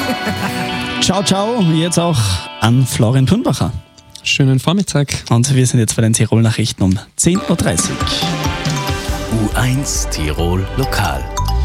Ciao, ciao, jetzt auch an Florian Thurnbacher. Schönen Vormittag. Und wir sind jetzt bei den Tirol-Nachrichten um 10.30 Uhr. U1 Tirol Lokal.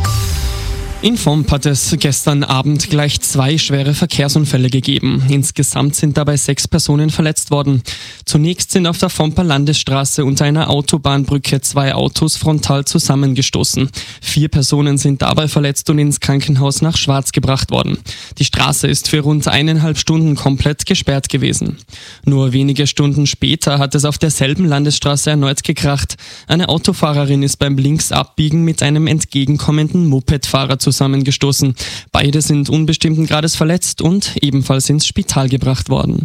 In Vomp hat es gestern Abend gleich 2 schwere Verkehrsunfälle gegeben. Insgesamt sind dabei 6 Personen verletzt worden. Zunächst sind auf der Vomper Landesstraße unter einer Autobahnbrücke 2 Autos frontal zusammengestoßen. 4 Personen sind dabei verletzt und ins Krankenhaus nach Schwarz gebracht worden. Die Straße ist für rund 1,5 Stunden komplett gesperrt gewesen. Nur wenige Stunden später hat es auf derselben Landesstraße erneut gekracht. Eine Autofahrerin ist beim Linksabbiegen mit einem entgegenkommenden Mopedfahrer zusammengestoßen. Beide sind unbestimmten Grades verletzt und ebenfalls ins Spital gebracht worden.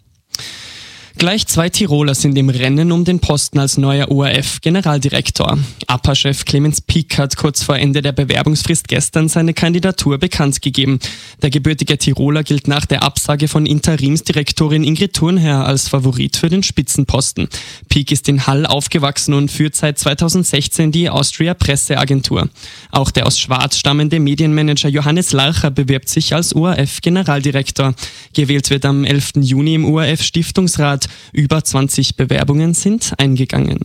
Gleich 2 Tiroler sind im Rennen um den Posten als neuer ORF-Generaldirektor. APA-Chef Clemens Pick hat kurz vor Ende der Bewerbungsfrist gestern seine Kandidatur bekannt gegeben. Der gebürtige Tiroler gilt nach der Absage von Interimsdirektorin Ingrid Thurnherr als Favorit für den Spitzenposten. Pick ist in Hall aufgewachsen und führt seit 2016 die Austria Presseagentur. Auch der aus Schwarz stammende Medienmanager Johannes Larcher bewirbt sich als ORF-Generaldirektor. Gewählt wird am 11. Juni im ORF-Stiftungsrat. Über 20 Bewerbungen sind eingegangen.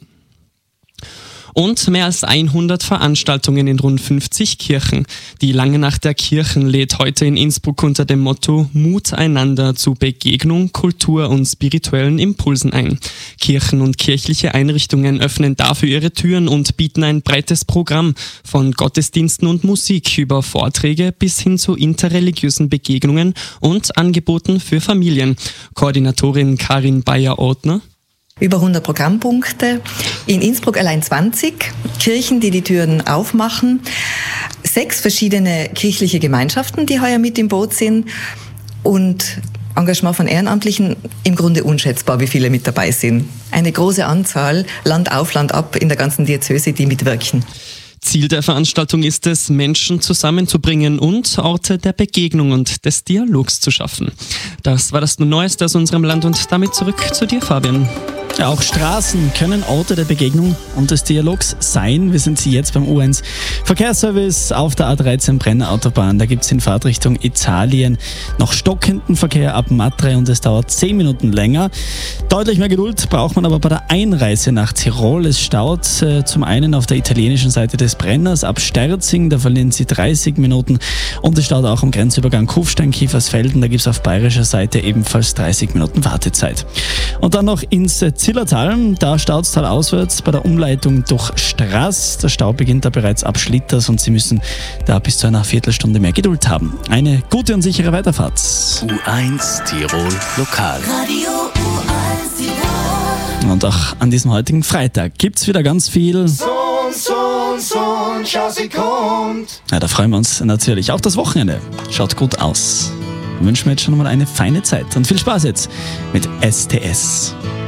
Und mehr als 100 Veranstaltungen in rund 50 Kirchen. Die Lange Nacht der Kirchen lädt heute in Innsbruck unter dem Motto Mut einander zu Begegnung, Kultur und spirituellen Impulsen ein. Kirchen und kirchliche Einrichtungen öffnen dafür ihre Türen und bieten ein breites Programm von Gottesdiensten und Musik über Vorträge bis hin zu interreligiösen Begegnungen und Angeboten für Familien. Koordinatorin Karin Bayer-Ortner. Über 100 Programmpunkte, in Innsbruck allein 20 Kirchen, die die Türen aufmachen, 6 verschiedene kirchliche Gemeinschaften, die heuer mit im Boot sind und Engagement von Ehrenamtlichen, im Grunde unschätzbar, wie viele mit dabei sind. Eine große Anzahl, Land auf, Land ab in der ganzen Diözese, die mitwirken. Ziel der Veranstaltung ist es, Menschen zusammenzubringen und Orte der Begegnung und des Dialogs zu schaffen. Das war das Neueste aus unserem Land und damit zurück zu dir, Fabian. Ja, auch Straßen können Orte der Begegnung und des Dialogs sein. Wir sind hier jetzt beim U1 Verkehrsservice auf der A13 Brenner Autobahn. Da gibt es in Fahrtrichtung Italien noch stockenden Verkehr ab Matre und es dauert 10 Minuten länger. Deutlich mehr Geduld braucht man aber bei der Einreise nach Tirol. Es staut zum einen auf der italienischen Seite des Brenners ab Sterzing, da verlieren Sie 30 Minuten und es staut auch am Grenzübergang Kufstein-Kiefersfelden. Da gibt es auf bayerischer Seite ebenfalls 30 Minuten Wartezeit. Und dann noch ins Zillertal, da staut es talauswärts bei der Umleitung durch Straß. Der Stau beginnt da bereits ab Schlitters und Sie müssen da bis zu einer Viertelstunde mehr Geduld haben. Eine gute und sichere Weiterfahrt. U1 Tirol Lokal. Radio U1 Tirol. Und auch an diesem heutigen Freitag gibt es wieder ganz viel schau, sie kommt. Ja, da freuen wir uns natürlich. Auch das Wochenende schaut gut aus. Wir wünschen mir jetzt schon mal eine feine Zeit und viel Spaß jetzt mit STS.